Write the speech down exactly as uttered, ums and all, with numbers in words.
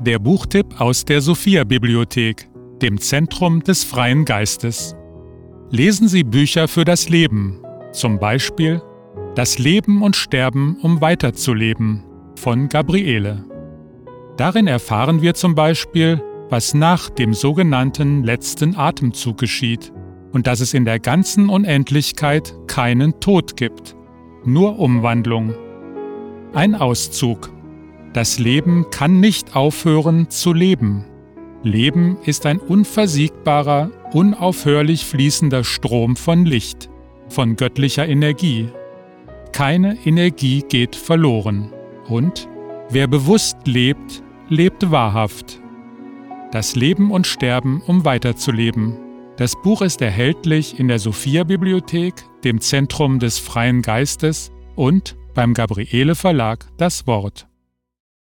Der Buchtipp aus der Sophia-Bibliothek, dem Zentrum des freien Geistes. Lesen Sie Bücher für das Leben, zum Beispiel Das Leben und Sterben, um weiterzuleben von Gabriele. Darin erfahren wir zum Beispiel, was nach dem sogenannten letzten Atemzug geschieht und dass es in der ganzen Unendlichkeit keinen Tod gibt, nur Umwandlung. Ein Auszug. Das Leben kann nicht aufhören zu leben. Leben ist ein unversiegbarer, unaufhörlich fließender Strom von Licht, von göttlicher Energie. Keine Energie geht verloren. Und wer bewusst lebt, lebt wahrhaft. Das Leben und Sterben, um weiterzuleben. Das Buch ist erhältlich in der Sophia-Bibliothek, dem Zentrum des freien Geistes und beim Gabriele Verlag Das Wort.